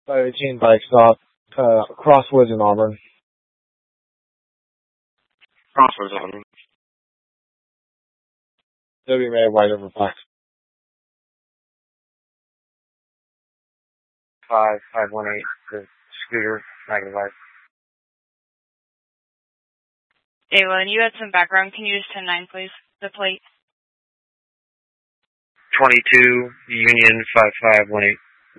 518 bike stop, Crosswoods in Auburn. Crosswoods Auburn. WMA White over Black. 5518, the scooter, negative light. Dayla, and you had some background. Can you just 10-9, please? The plate. 22, Union 5518.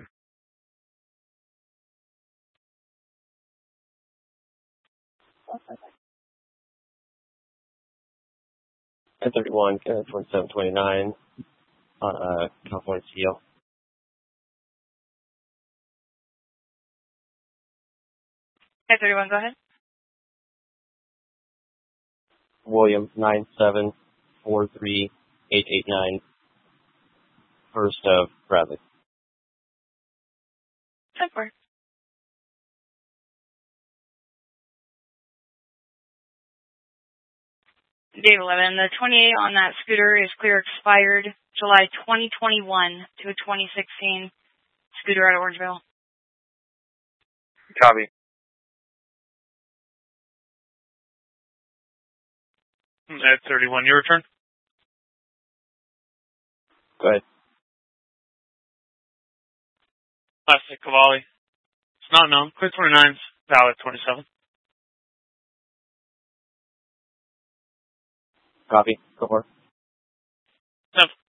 At 31, 2729 on California Steel. At 31, go ahead. William 9743889. First of Bradley. 10-4. Dave 11, the 28 on that scooter is clear expired July 2021 to a 2016 scooter out of Orangeville. Copy. At 31, your return? Go ahead. Classic Cavalli. It's not known. Clear 29's valid 27. Copy. Go for it.